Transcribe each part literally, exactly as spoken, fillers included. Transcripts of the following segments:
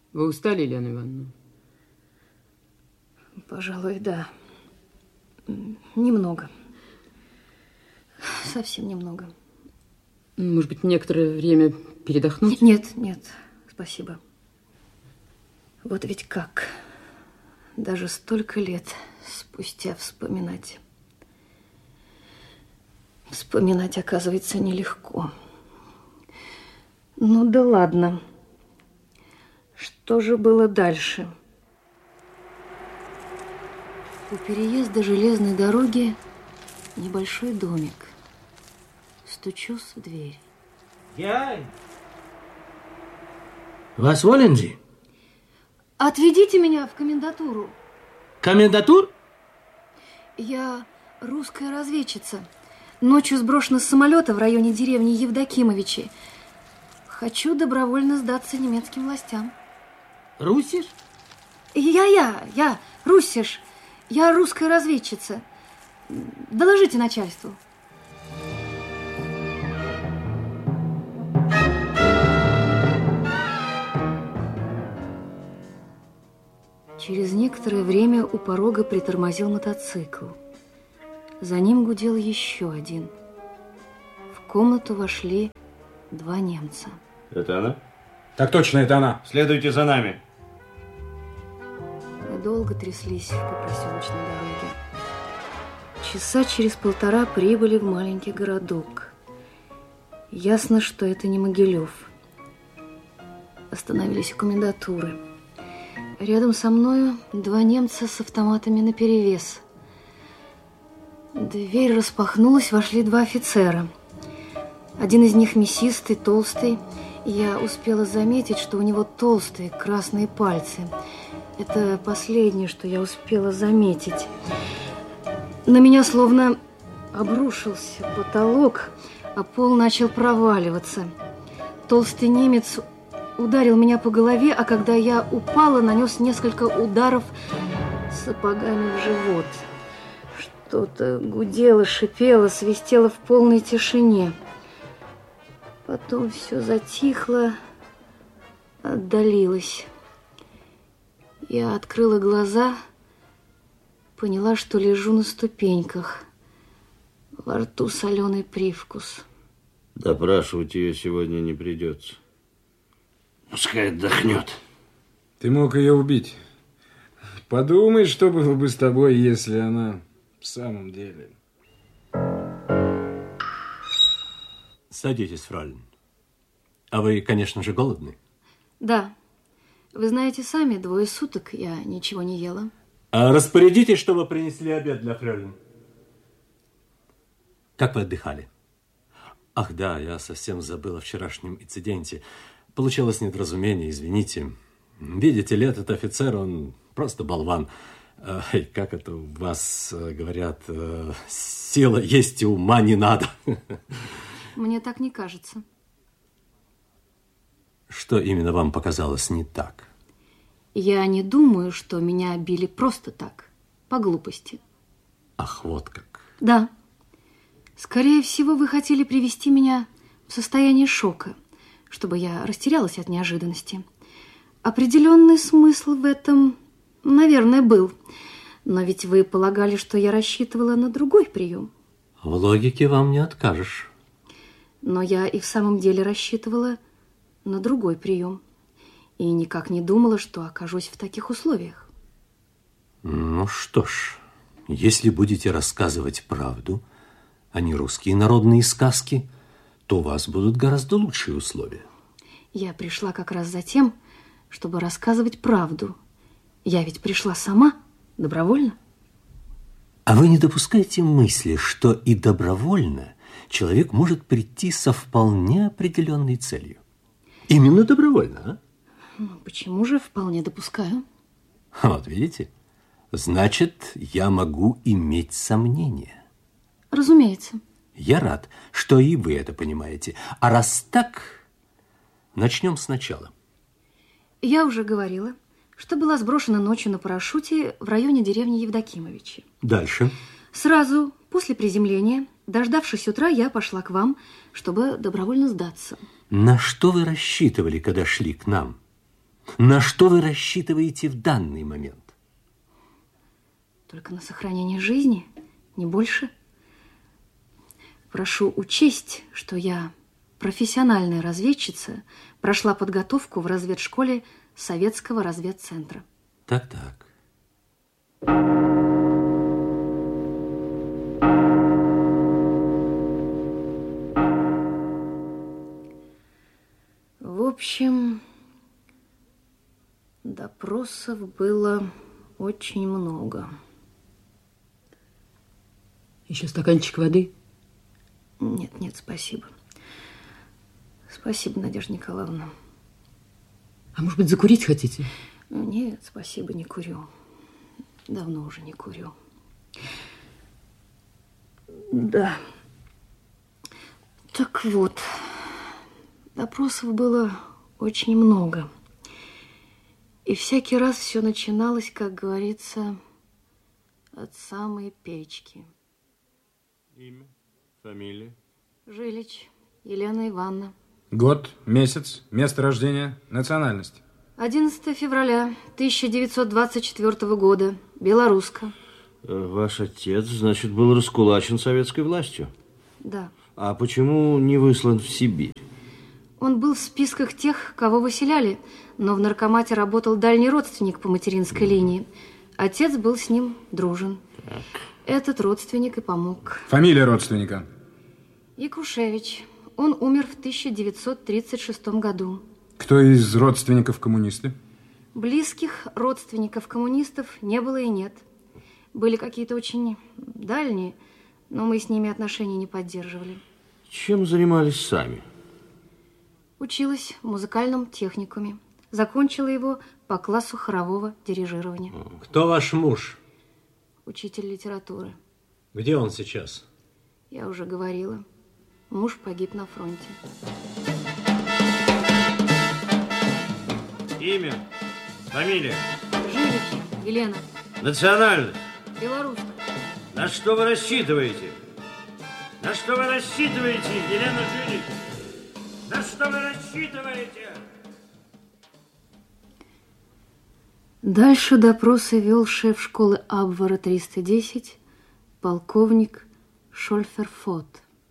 Вы устали, Елена Ивановна? Пожалуй, да. Немного. Совсем немного. Может быть, некоторое время передохнуть? Нет, нет, спасибо. Вот ведь как. Даже столько лет спустя вспоминать. Вспоминать, оказывается, нелегко. Ну да ладно. Что же было дальше? У переезда железной дороги небольшой домик. Стучусь в дверь. Я? Was wollen Sie? Отведите меня в комендатуру. Комендатур? Я русская разведчица. Ночью сброшена с самолета в районе деревни Евдокимовичи. Хочу добровольно сдаться немецким властям. Русиш? Я, я, я, Русиш. Я русская разведчица. Доложите начальству. Через некоторое время у порога притормозил мотоцикл. За ним гудел еще один. В комнату вошли два немца. Это она? Так точно, это она. Следуйте за нами. Мы долго тряслись по проселочной дороге. Часа через полтора прибыли в маленький городок. Ясно, что это не Могилев. Остановились у комендатуры. Рядом со мною два немца с автоматами наперевес. Дверь распахнулась, вошли два офицера. Один из них мясистый, толстый. Я успела заметить, что у него толстые красные пальцы. Это последнее, что я успела заметить. На меня словно обрушился потолок, а пол начал проваливаться. Толстый немец ударил меня по голове, а когда я упала, нанес несколько ударов сапогами в живот. Что-то гудело, шипело, свистело в полной тишине. Потом все затихло, отдалилось. Я открыла глаза, поняла, что лежу на ступеньках. Во рту соленый привкус. Допрашивать ее сегодня не придется. Пускай отдохнет. Ты мог ее убить. Подумай, что было бы с тобой, если она в самом деле... Садитесь, фролин. А вы, конечно же, голодны? Да. Вы знаете сами, двое суток я ничего не ела. А распорядитесь, чтобы принесли обед для фролин. Как вы отдыхали? Ах, да, я совсем забыл о вчерашнем инциденте. Получилось недоразумение, извините. Видите ли, этот офицер, он просто болван. Эй, как это у вас говорят, сила есть и ума не надо. Мне так не кажется. Что именно вам показалось не так? Я не думаю, что меня били просто так, по глупости. Ах, вот как. Да. Скорее всего, вы хотели привести меня в состояние шока, чтобы я растерялась от неожиданности. Определенный смысл в этом, наверное, был. Но ведь вы полагали, что я рассчитывала на другой прием. В логике вам не откажешь. Но я и в самом деле рассчитывала на другой прием. И никак не думала, что окажусь в таких условиях. Ну что ж, если будете рассказывать правду, а не русские народные сказки, то у вас будут гораздо лучшие условия. Я пришла как раз за тем, чтобы рассказывать правду. Я ведь пришла сама, добровольно. А вы не допускаете мысли, что и добровольно человек может прийти со вполне определенной целью? Именно добровольно, а? Ну, почему же вполне допускаю? Вот видите, значит, я могу иметь сомнения. Разумеется. Я рад, что и вы это понимаете. А раз так, начнем сначала. Я уже говорила, что была сброшена ночью на парашюте в районе деревни Евдокимовичи. Дальше. Сразу после приземления, дождавшись утра, я пошла к вам, чтобы добровольно сдаться. На что вы рассчитывали, когда шли к нам? На что вы рассчитываете в данный момент? Только на сохранение жизни, не больше. Прошу учесть, что я профессиональная разведчица, прошла подготовку в разведшколе Советского разведцентра. Так-так. В общем, допросов было очень много. Еще стаканчик воды? Нет, нет, спасибо. Спасибо, Надежда Николаевна. А может быть, закурить хотите? Нет, спасибо, не курю. Давно уже не курю. Да. Так вот, допросов было очень много. И всякий раз все начиналось, как говорится, от самой печки. Имя, фамилия? Жилич Елена Ивановна. Год, месяц, место рождения, национальность. одиннадцатого февраля тысяча девятьсот двадцать четвёртого года. Белоруска. Ваш отец, значит, был раскулачен советской властью? Да. А почему не выслан в Сибирь? Он был в списках тех, кого выселяли, но в наркомате работал дальний родственник по материнской mm. линии. Отец был с ним дружен. Так. Этот родственник и помог. Фамилия родственника? Якушевич. Он умер в тысяча девятьсот тридцать шестом году. Кто из родственников коммунисты? Близких родственников коммунистов не было и нет. Были какие-то очень дальние, но мы с ними отношений не поддерживали. Чем занимались сами? Училась в музыкальном техникуме. Закончила его по классу хорового дирижирования. Кто ваш муж? Учитель литературы. Где он сейчас? Я уже говорила. Муж погиб на фронте. Имя, фамилия? Жилич Елена. Национальность? Белорусская. На что вы рассчитываете? На что вы рассчитываете, Елена Жилич? На что вы рассчитываете? Дальше допросы вел шеф школы Абвера триста десять, полковник Шольферфот.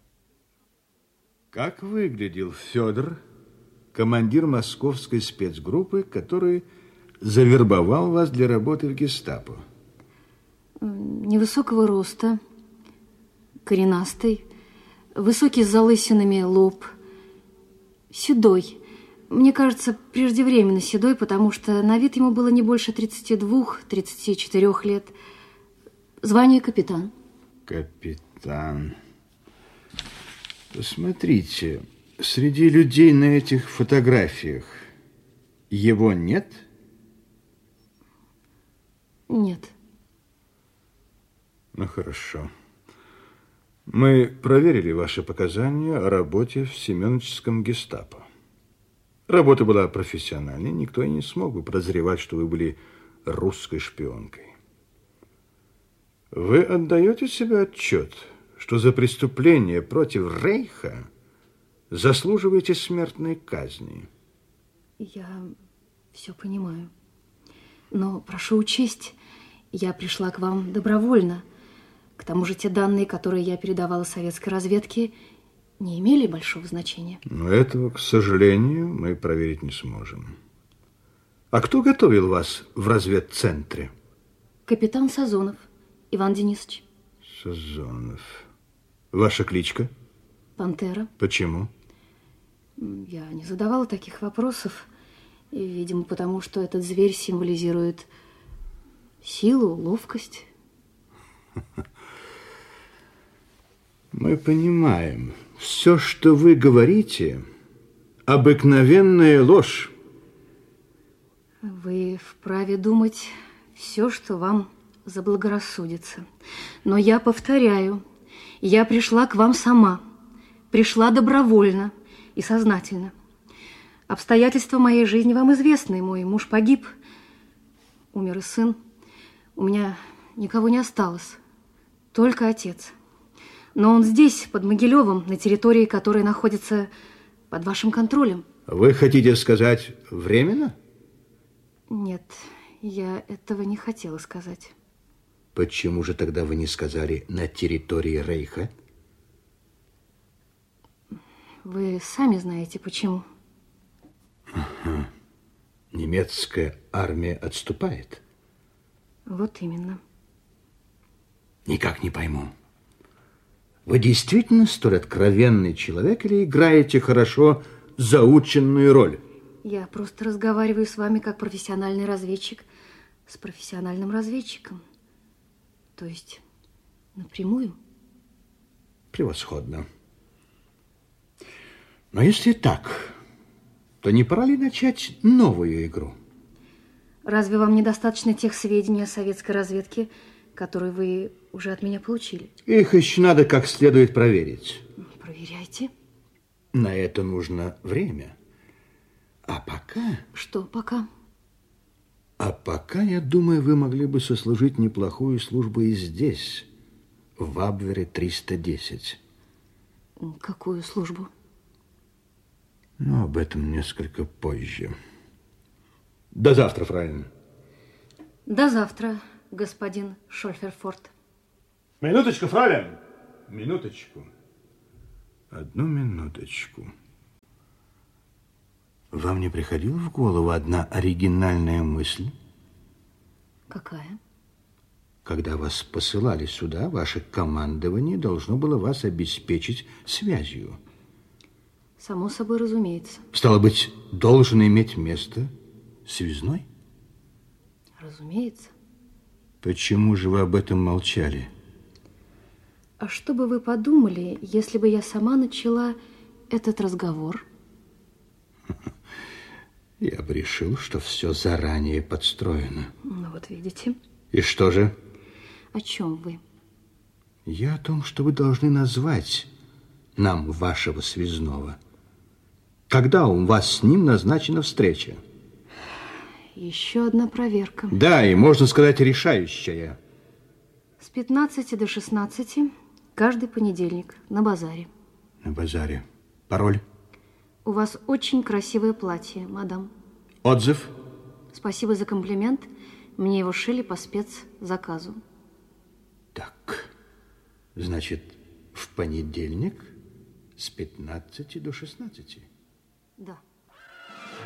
Как выглядел Федор, командир московской спецгруппы, который завербовал вас для работы в гестапо? Невысокого роста, коренастый, высокий с залысинами лоб, седой. Мне кажется, преждевременно седой, потому что на вид ему было не больше тридцати двух — тридцати четырёх лет. Звание капитан. Капитан. Посмотрите, среди людей на этих фотографиях его нет? Нет. Ну, хорошо. Мы проверили ваши показания о работе в Семеновском гестапо. Работа была профессиональной, никто и не смог бы подозревать, что вы были русской шпионкой. Вы отдаете себе отчет, что за преступление против Рейха заслуживаете смертной казни? Я все понимаю. Но прошу учесть, я пришла к вам добровольно. К тому же те данные, которые я передавала советской разведке, не имели большого значения. Но этого, к сожалению, мы проверить не сможем. А кто готовил вас в разведцентре? Капитан Сазонов Иван Денисович. Сазонов. Ваша кличка? Пантера. Почему? Я не задавала таких вопросов. И, видимо, потому что этот зверь символизирует силу, ловкость. Мы понимаем. Все, что вы говорите, обыкновенная ложь. Вы вправе думать все, что вам заблагорассудится. Но я повторяю, я пришла к вам сама. Пришла добровольно и сознательно. Обстоятельства моей жизни вам известны. Мой муж погиб, умер и сын. У меня никого не осталось, только отец. Но он здесь, под Могилевым, на территории, которая находится под вашим контролем. Вы хотите сказать временно? Нет, я этого не хотела сказать. Почему же тогда вы не сказали «на территории Рейха»? Вы сами знаете, почему. Ага. Немецкая армия отступает? Вот именно. Никак не пойму. Вы действительно столь откровенный человек или играете хорошо заученную роль? Я просто разговариваю с вами как профессиональный разведчик с профессиональным разведчиком. То есть напрямую. Превосходно. Но если так, то не пора ли начать новую игру? Разве вам недостаточно тех сведений о советской разведке, которые вы уже от меня получили? Их еще надо как следует проверить. Проверяйте. На это нужно время. А пока... Что пока? А пока, я думаю, вы могли бы сослужить неплохую службу и здесь, в Абвере триста десять. Какую службу? Но об этом несколько позже. До завтра, фрайен. До завтра, господин Шольферфорд. Минуточку, фрайен. Минуточку. Одну минуточку. Вам не приходила в голову одна оригинальная мысль? Какая? Когда вас посылали сюда, ваше командование должно было вас обеспечить связью. Само собой, разумеется. Стало быть, должен иметь место связной? Разумеется. Почему же вы об этом молчали? А что бы вы подумали, если бы я сама начала этот разговор? Я бы решил, что все заранее подстроено. Ну вот видите. И что же? О чем вы? Я о том, что вы должны назвать нам вашего связного. Когда у вас с ним назначена встреча? Еще одна проверка. Да, и можно сказать, решающая. С пятнадцати до шестнадцати каждый понедельник на базаре. На базаре. Пароль? У вас очень красивое платье, мадам. Отзыв? Спасибо за комплимент. Мне его шили по спецзаказу. Так, значит, в понедельник с пятнадцати до шестнадцати? Да.